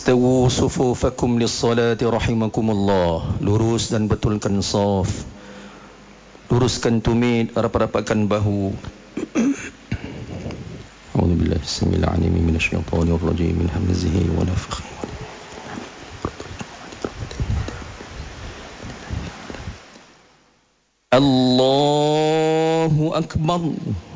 Istawu sufufakum lis-salati rahimakumullah. Lurus dan betulkan saf. Luruskan tumit, rapat-rapatkan bahu. A'udzubillahi samil alim minasyaitonir rajim min hamzihi wa nafthihi. Allahu akbar.